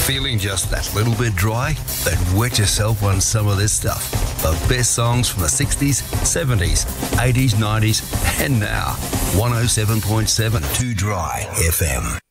Feeling just that little bit dry? Then wet yourself on some of this stuff. The best songs from the 60s, 70s, 80s, 90s, and now. 107.7 2 Dry FM.